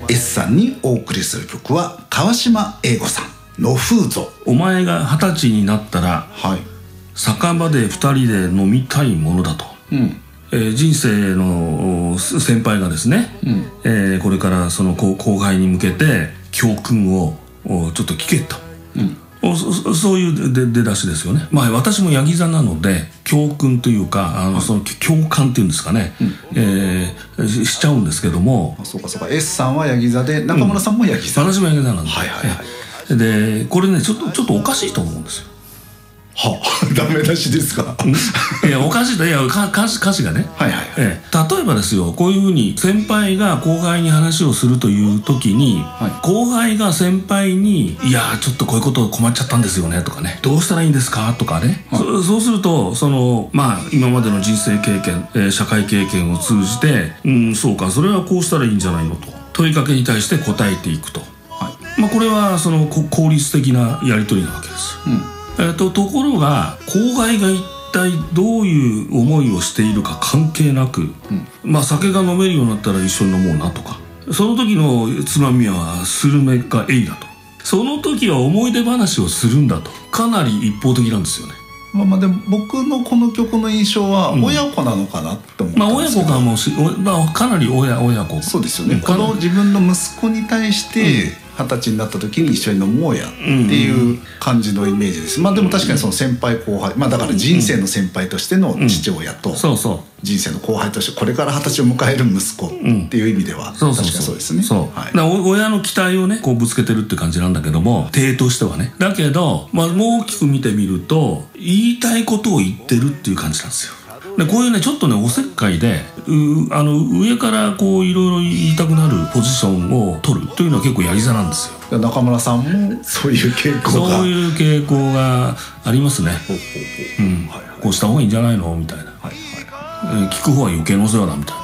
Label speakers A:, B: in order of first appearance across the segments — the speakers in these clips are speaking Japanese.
A: S さんにお送りする曲は川島英吾さんの風像。
B: お前が20歳になったら、
A: はい、
B: 酒場で2人で飲みたいものだと、人生の先輩がですね、これからその後輩に向けて教訓をちょっと聞けと、そういう出だしですよね。まあ私もヤギ座なので教訓というかその共感っていうんですかね、しちゃうんですけども。
A: そうかそうか。 S さんはヤギ座で中村さんもヤギ座。
B: 私もヤギ座なんで、でこれねちょっとおかしいと思うんですよ。
A: ダメ出しですか？
B: いやおかしいと、いや歌詞がね、例えばですよ、こういうふうに先輩が後輩に話をするという時に、後輩が先輩に「いやちょっとこういうこと困っちゃったんですよね」とかね「どうしたらいいんですか?」とかね、そうすると今までの人生経験、社会経験を通じて「そうか、それはこうしたらいいんじゃないの?」と問いかけに対して答えていくと、これはその効率的なやり取りなわけです。ところが後輩が一体どういう思いをしているか関係なく、酒が飲めるようになったら一緒に飲もうなとか、その時のつまみはスルメかエイだと、その時は思い出話をするんだと、かなり一方的なんですよね。
A: でも僕のこの曲の印象は親子なのかなって思ったんですけど、
B: 親子がかなり親子。
A: そうですよね。この自分の息子に対して20歳になった時に一緒に飲もうやっていう感じのイメージです。でも確かにその先輩後輩、だから人生の先輩としての父親と人生の後輩としてこれから20歳を迎える息子っていう意味では確かにそうですね。
B: 親の期待をねこうぶつけてるって感じなんだけども、体としてはね。だけどもう大きく見てみると言いたいことを言ってるっていう感じなんですよ。でこういうねちょっとねおせっかいで上からこういろいろ言いたくなるポジションを取るというのは結構やり座なんですよ。
A: 中村さんもそういう傾向が、
B: そういう傾向がありますね。こうした方がいいんじゃないのみたいな、聞く方は余計なお世話だみた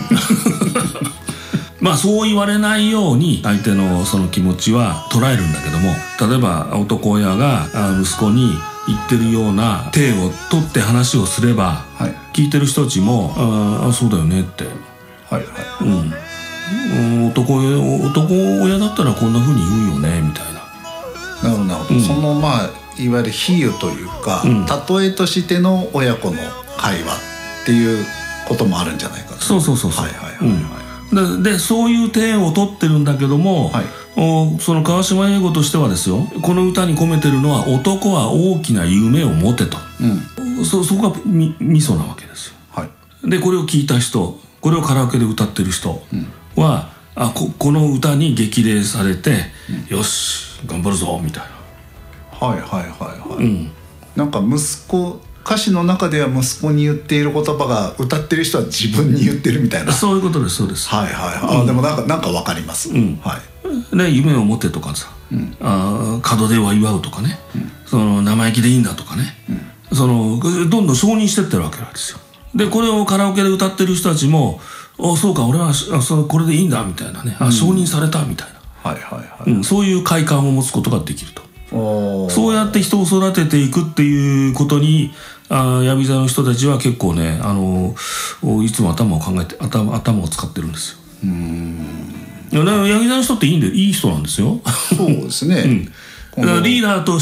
B: いなそう言われないように相手のその気持ちは捉えるんだけども、例えば男親が息子に言ってるような体を取って話をすれば、聞いてる人たちもそうだよねって、男親だったらこんな風に言うよねみたいな。
A: なるほど、そのいわゆる比喩というか、例えとしての親子の会話っていうこともあるんじゃないかと。
B: そうでそういう体を取ってるんだけども、その川島英吾としてはですよ、この歌に込めてるのは男は大きな夢を持てと、そこがミソなわけですよ。でこれを聞いた人、これをカラオケで歌ってる人は、この歌に激励されて、よし頑張るぞみたいな。なんか
A: 歌詞の中では息子に言っている言葉が歌ってる人は自分に言ってるみたいな。
B: そういうことです。そうです。
A: でもなんかわかります。
B: 夢を持ってとかさ、門出は祝うとかね、その生意気でいいんだとかね、どんどん承認してってるわけなんですよ。でこれをカラオケで歌ってる人たちもそうか俺はこれでいいんだみたいなね、承認されたみたいな、そういう快感を持つことができると。そうやって人を育てていくっていうことにヤギ座の人たちは結構ねいつも頭を使ってるんですよ。ヤギ座の人っていい人なんですよ。
A: そうですね。
B: だからリーダーと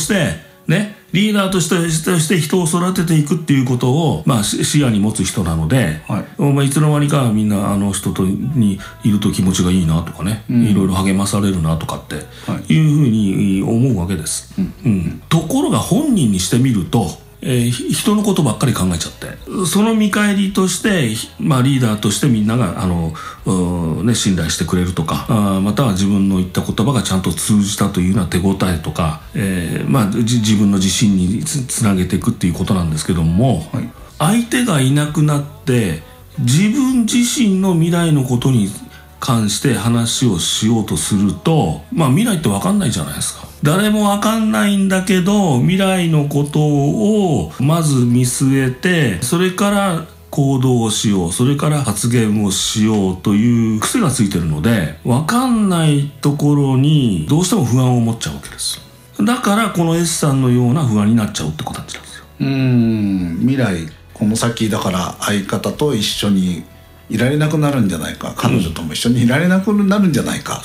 B: して人を育てていくっていうことを視野に持つ人なので、いつの間にかみんな人にいると気持ちがいいなとかね、いろいろ励まされるなとかっていうふうに思うわけです。ところが本人にしてみると人のことばっかり考えちゃって、その見返りとして、リーダーとしてみんなが信頼してくれるとか、または自分の言った言葉がちゃんと通じたというような手応えとか、自分の自信につなげていくっていうことなんですけども、相手がいなくなって自分自身の未来のことに関して話をしようとすると、未来って分かんないじゃないですか。誰も分かんないんだけど未来のことをまず見据えて、それから行動をしよう、それから発言をしようという癖がついてるので、分かんないところにどうしても不安を持っちゃうわけです。だからこの S さんのような不安になっちゃうってことなんですよ。
A: 未来この先だから相方と一緒にいられなくなるんじゃないか、彼女とも一緒にいられなくなるんじゃないか、